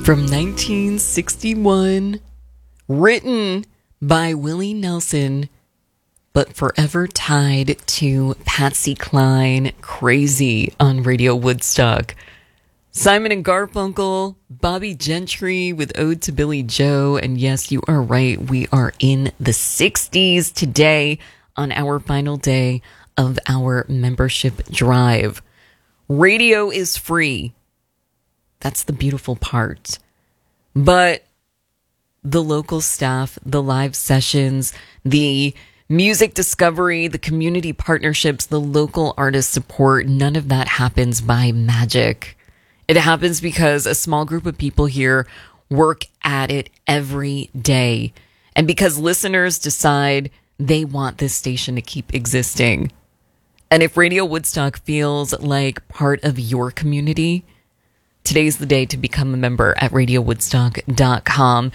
from 1961, written by Willie Nelson, but forever tied to Patsy Cline, Crazy on Radio Woodstock. Simon and Garfunkel, Bobby Gentry with Ode to Billy Joe, and yes, you are right, we are in the 60s today on our final day of our membership drive. Radio is free. That's the beautiful part. But the local staff, the live sessions, the music discovery, the community partnerships, the local artist support, none of that happens by magic. It happens because a small group of people here work at it every day. And because listeners decide they want this station to keep existing. And if Radio Woodstock feels like part of your community, today's the day to become a member at radiowoodstock.com.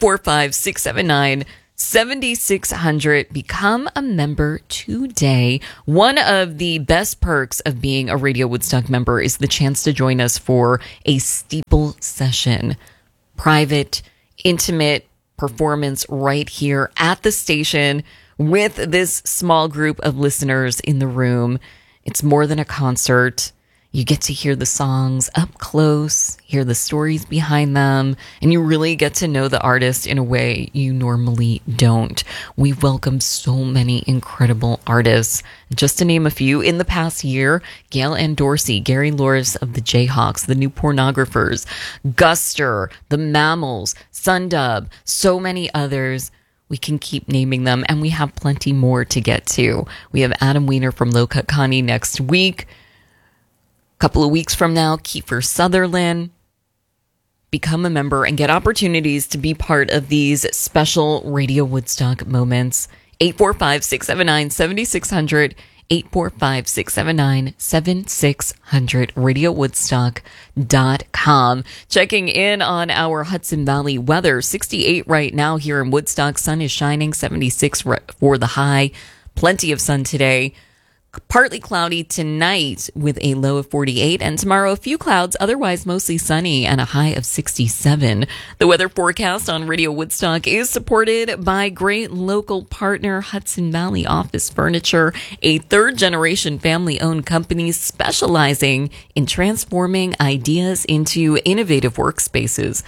845-679-7600. Become a member today. One of the best perks of being a Radio Woodstock member is the chance to join us for a steeple session. Private, intimate performance right here at the station with this small group of listeners in the room. It's more than a concert. You get to hear the songs up close, hear the stories behind them, and you really get to know the artist in a way you normally don't. We welcome so many incredible artists. Just to name a few, in the past year, Gail Ann Dorsey, Gary Loris of the Jayhawks, the New Pornographers, Guster, the Mammals, Sundub, so many others. We can keep naming them, and we have plenty more to get to. We have Adam Weiner from Low Cut Connie next week. Couple of weeks from now, Kiefer Sutherland. Become a member and get opportunities to be part of these special Radio Woodstock moments. 845-679-7600. 845-679-7600. RadioWoodstock.com. Checking in on our Hudson Valley weather. 68 right now here in Woodstock. Sun is shining. 76 for the high. Plenty of sun today. Partly cloudy tonight with a low of 48, and tomorrow a few clouds, otherwise mostly sunny and a high of 67. The weather forecast on Radio Woodstock is supported by great local partner Hudson Valley Office Furniture, a third-generation family-owned company specializing in transforming ideas into innovative workspaces.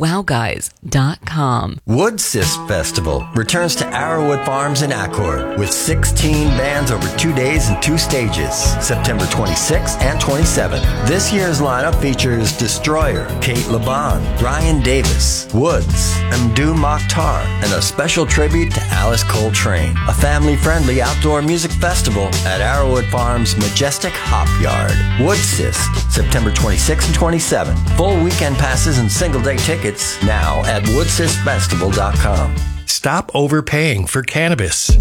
TheWowGuys.com. Woodsist Festival returns to Arrowwood Farms in Accord with 16 bands over 2 days and 2 stages, September 26th and 27th. This year's lineup features Destroyer, Kate Laban, Ryan Davis, Woods, Mdu Mokhtar, and a special tribute to Alice Coltrane. A family-friendly outdoor music festival at Arrowwood Farms' majestic Hop Yard. Woodsist, September 26th and 27th. Full weekend passes and single-day tickets now at woodsistfestival.com. Stop overpaying for cannabis.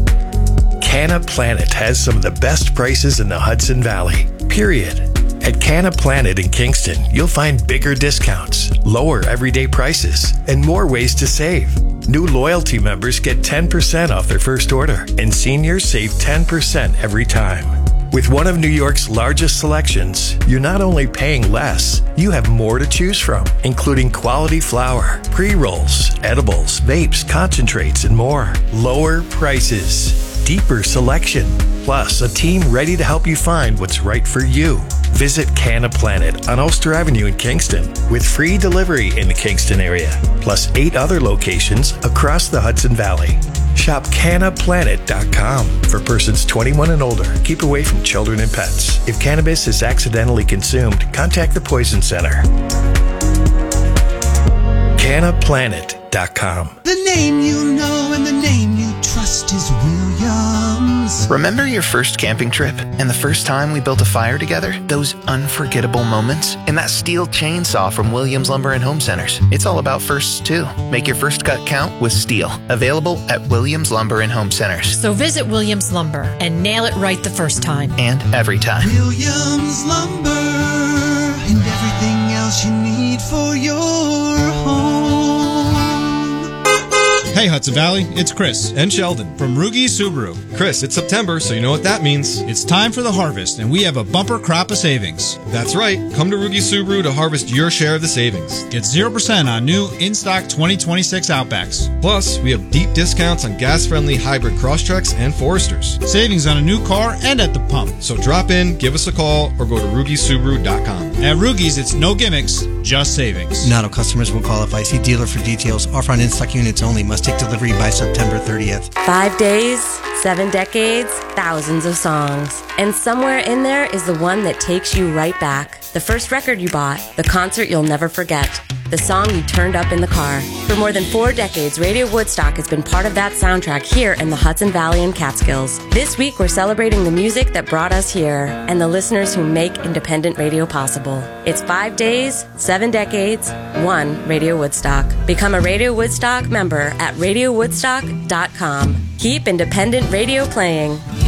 Canna Planet has some of the best prices in the Hudson Valley, period. At Canna Planet in Kingston, you'll find bigger discounts, lower everyday prices, and more ways to save. New loyalty members get 10% off their first order, and seniors save 10% every time. With one of New York's largest selections, you're not only paying less, you have more to choose from, including quality flower, pre-rolls, edibles, vapes, concentrates, and more. Lower prices, deeper selection, plus a team ready to help you find what's right for you. Visit Canna Planet on Ulster Avenue in Kingston with free delivery in the Kingston area, plus 8 other locations across the Hudson Valley. Shop cannaplanet.com for persons 21 and older. Keep away from children and pets. If cannabis is accidentally consumed, contact the Poison Center. cannaplanet.com. The name you know and the name you trust is Williams. Remember your first camping trip and the first time we built a fire together? Those unforgettable moments? And that steel chainsaw from Williams Lumber and Home Centers. It's all about firsts, too. Make your first cut count with steel. Available at Williams Lumber and Home Centers. So visit Williams Lumber and nail it right the first time. And every time. Williams Lumber and everything else you need for your home. Hey Hudson Valley, it's Chris and Sheldon from Rugi Subaru. Chris, it's September, so you know what that means. It's time for the harvest, and we have a bumper crop of savings. That's right. Come to Rugi Subaru to harvest your share of the savings. Get 0% on new in-stock 2026 Outbacks. Plus, we have deep discounts on gas-friendly hybrid Crosstreks and Foresters. Savings on a new car and at the pump. So drop in, give us a call, or go to RugiSubaru.com. At Rugi's, it's no gimmicks, just savings. Not all customers will qualify. See dealer for details. Offer on in-stock units only. Must take delivery by September 30th. 5 days, 7 decades, thousands of songs. And somewhere in there is the one that takes you right back. The first record you bought, the concert you'll never forget, the song you turned up in the car. For more than 4 decades, Radio Woodstock has been part of that soundtrack here in the Hudson Valley and Catskills. This week, we're celebrating the music that brought us here and the listeners who make independent radio possible. It's 5 days, 7 decades, 1 Radio Woodstock. Become a Radio Woodstock member at RadioWoodstock.com. Keep independent radio playing.